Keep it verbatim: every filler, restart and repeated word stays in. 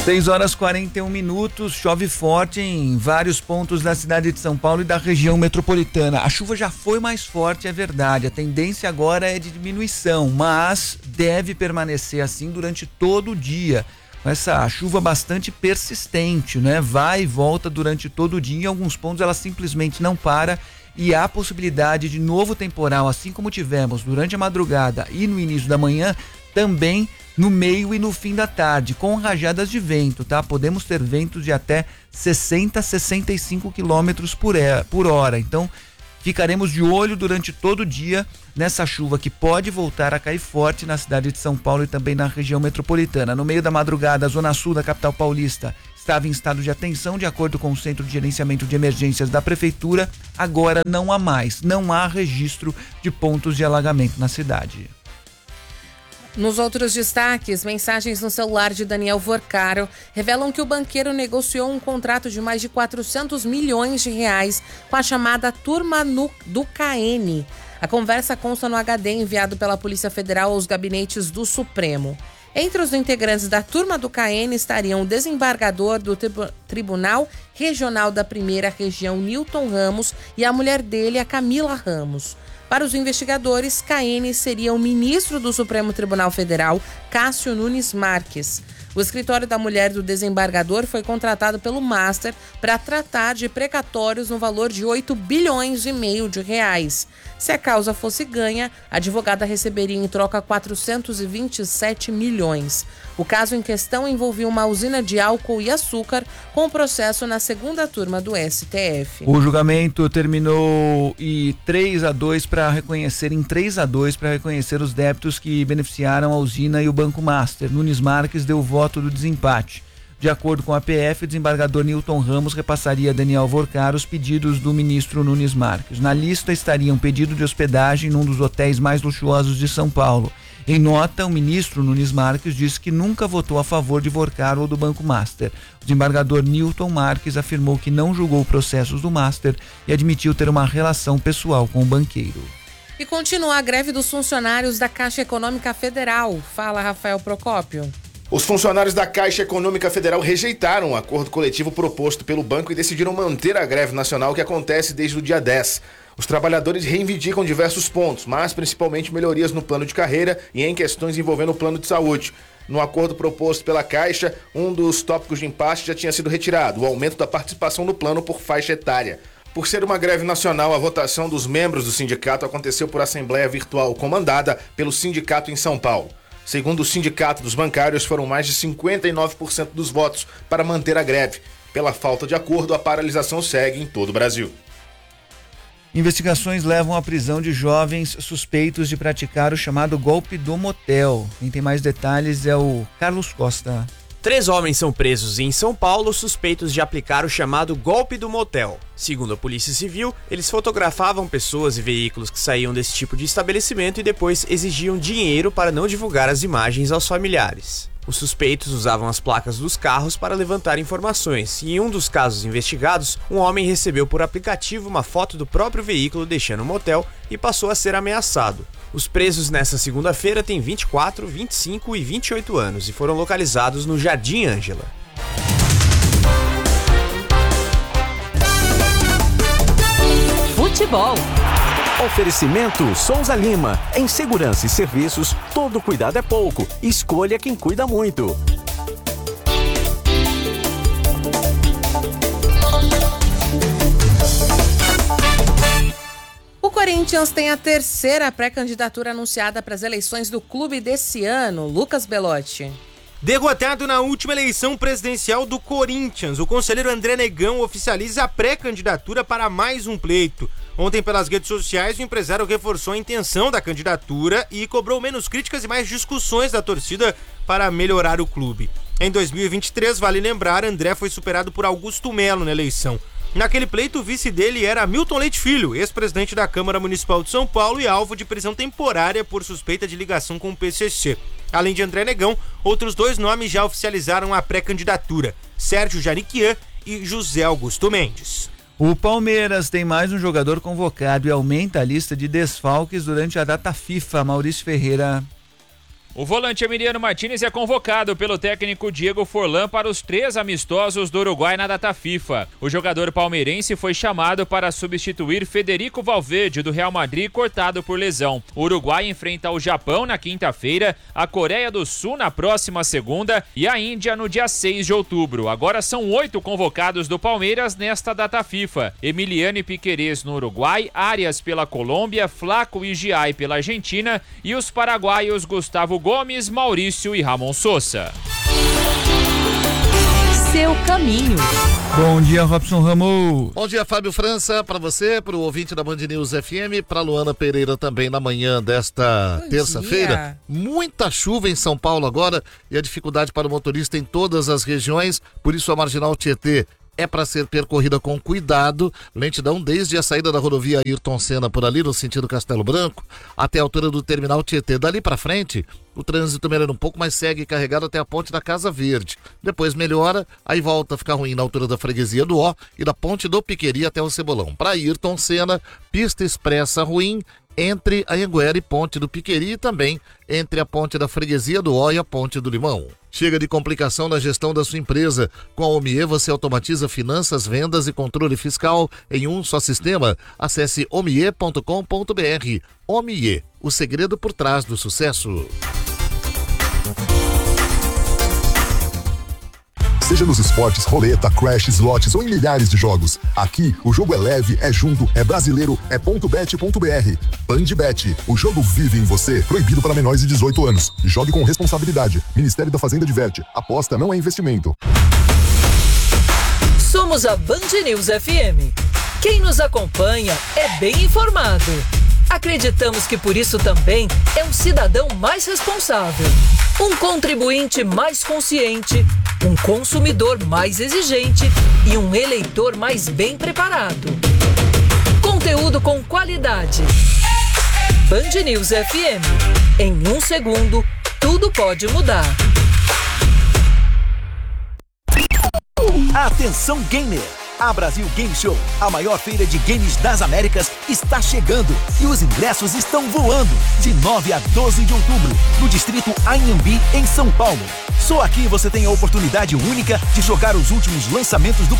seis horas e quarenta e um minutos, chove forte em vários pontos da cidade de São Paulo e da região metropolitana. A chuva já foi mais forte, é verdade. A tendência agora é de diminuição, mas deve permanecer assim durante todo o dia. Essa chuva bastante persistente, né? Vai e volta durante todo o dia. Em alguns pontos ela simplesmente não para e há possibilidade de novo temporal, assim como tivemos durante a madrugada e no início da manhã, também no meio e no fim da tarde, com rajadas de vento, tá? Podemos ter ventos de até sessenta, sessenta e cinco quilômetros por hora. Então, ficaremos de olho durante todo o dia nessa chuva que pode voltar a cair forte na cidade de São Paulo e também na região metropolitana. No meio da madrugada, a zona sul da capital paulista estava em estado de atenção, de acordo com o Centro de Gerenciamento de Emergências da Prefeitura. Agora não há mais, não há registro de pontos de alagamento na cidade. Nos outros destaques, mensagens no celular de Daniel Vorcaro revelam que o banqueiro negociou um contrato de mais de quatrocentos milhões de reais com a chamada Turma do K N. A conversa consta no H D enviado pela Polícia Federal aos gabinetes do Supremo. Entre os integrantes da Turma do K N estariam o desembargador do Tribunal Regional da Primeira Região, Newton Ramos, e a mulher dele, a Camila Ramos. Para os investigadores, K N seria o ministro do Supremo Tribunal Federal, Cássio Nunes Marques. O escritório da mulher do desembargador foi contratado pelo Master para tratar de precatórios no valor de oito bilhões e meio de reais. Se a causa fosse ganha, a advogada receberia em troca quatrocentos e vinte e sete milhões. O caso em questão envolvia uma usina de álcool e açúcar com processo na segunda turma do S T F. O julgamento terminou e três a dois para reconhecer em três a dois para reconhecer os débitos que beneficiaram a usina e o Banco Master. Nunes Marques deu voto do desempate. De acordo com a P F, o desembargador Newton Ramos repassaria a Daniel Vorcaro os pedidos do ministro Nunes Marques. Na lista estariam um pedido de hospedagem num dos hotéis mais luxuosos de São Paulo. Em nota, o ministro Nunes Marques disse que nunca votou a favor de Vorcaro ou do Banco Master. O desembargador Newton Marques afirmou que não julgou processos do Master e admitiu ter uma relação pessoal com o banqueiro. E continua a greve dos funcionários da Caixa Econômica Federal. Fala, Rafael Procópio. Os funcionários da Caixa Econômica Federal rejeitaram o acordo coletivo proposto pelo banco e decidiram manter a greve nacional que acontece desde o dia dez. Os trabalhadores reivindicam diversos pontos, mas principalmente melhorias no plano de carreira e em questões envolvendo o plano de saúde. No acordo proposto pela Caixa, um dos tópicos de impasse já tinha sido retirado, o aumento da participação no plano por faixa etária. Por ser uma greve nacional, a votação dos membros do sindicato aconteceu por assembleia virtual comandada pelo sindicato em São Paulo. Segundo o Sindicato dos Bancários, foram mais de cinquenta e nove por cento dos votos para manter a greve. Pela falta de acordo, a paralisação segue em todo o Brasil. Investigações levam à prisão de jovens suspeitos de praticar o chamado golpe do motel. Quem tem mais detalhes é o Carlos Costa. Três homens são presos em São Paulo suspeitos de aplicar o chamado golpe do motel. Segundo a Polícia Civil, eles fotografavam pessoas e veículos que saíam desse tipo de estabelecimento e depois exigiam dinheiro para não divulgar as imagens aos familiares. Os suspeitos usavam as placas dos carros para levantar informações e em um dos casos investigados, um homem recebeu por aplicativo uma foto do próprio veículo deixando o motel e passou a ser ameaçado. Os presos nesta segunda-feira têm vinte e quatro, vinte e cinco e vinte e oito anos e foram localizados no Jardim Ângela. Futebol. Oferecimento Souza Lima. Em segurança e serviços, todo cuidado é pouco. Escolha quem cuida muito. O Corinthians tem a terceira pré-candidatura anunciada para as eleições do clube desse ano. Lucas Belotti. Derrotado na última eleição presidencial do Corinthians, o conselheiro André Negão oficializa a pré-candidatura para mais um pleito. Ontem, pelas redes sociais, o empresário reforçou a intenção da candidatura e cobrou menos críticas e mais discussões da torcida para melhorar o clube. Em dois mil e vinte e três, vale lembrar, André foi superado por Augusto Melo na eleição. Naquele pleito, o vice dele era Milton Leite Filho, ex-presidente da Câmara Municipal de São Paulo e alvo de prisão temporária por suspeita de ligação com o P C C. Além de André Negão, outros dois nomes já oficializaram a pré-candidatura: Sérgio Janiquian e José Augusto Mendes. O Palmeiras tem mais um jogador convocado e aumenta a lista de desfalques durante a data FIFA. Maurício Ferreira. O volante Emiliano Martínez é convocado pelo técnico Diego Forlan para os três amistosos do Uruguai na data FIFA. O jogador palmeirense foi chamado para substituir Federico Valverde, do Real Madrid, cortado por lesão. O Uruguai enfrenta o Japão na quinta-feira, a Coreia do Sul na próxima segunda e a Índia no dia seis de outubro. Agora são oito convocados do Palmeiras nesta data FIFA. Emiliano e Piquerez no Uruguai, Arias pela Colômbia, Flaco e Giai pela Argentina e os paraguaios Gustavo Gomes, Maurício e Ramon Sosa. Seu caminho. Bom dia, Robson Ramos. Bom dia, Fábio França, para você, para o ouvinte da Band News F M, para Luana Pereira também na manhã desta terça-feira. Muita chuva em São Paulo agora e a dificuldade para o motorista em todas as regiões, por isso a Marginal Tietê é para ser percorrida com cuidado, lentidão desde a saída da rodovia Ayrton Senna por ali no sentido Castelo Branco até a altura do terminal Tietê. Dali para frente, o trânsito melhora um pouco, mas segue carregado até a ponte da Casa Verde. Depois melhora, aí volta a ficar ruim na altura da freguesia do Ó e da ponte do Piqueri até o Cebolão. Para Ayrton Senna, pista expressa ruim entre a Anhanguera e ponte do Piqueri e também entre a ponte da freguesia do Ó e a ponte do Limão. Chega de complicação na gestão da sua empresa. Com a Omie você automatiza finanças, vendas e controle fiscal em um só sistema. Acesse omie ponto com ponto br. Omie, o segredo por trás do sucesso. Seja nos esportes, roleta, crash, slots ou em milhares de jogos. Aqui, o jogo é leve, é junto, é brasileiro, é ponto bet ponto br. Bandbet, o jogo vive em você. Proibido para menores de dezoito anos. Jogue com responsabilidade. Ministério da Fazenda diverte. Aposta não é investimento. Somos a Band News F M. Quem nos acompanha é bem informado. Acreditamos que por isso também é um cidadão mais responsável, um contribuinte mais consciente, um consumidor mais exigente e um eleitor mais bem preparado. Conteúdo com qualidade. Band News F M. Em um segundo, tudo pode mudar. Atenção gamer! A Brasil Game Show, a maior feira de games das Américas, está chegando e os ingressos estão voando. De nove a doze de outubro, no distrito Anhembi, em São Paulo. Só aqui você tem a oportunidade única de jogar os últimos lançamentos do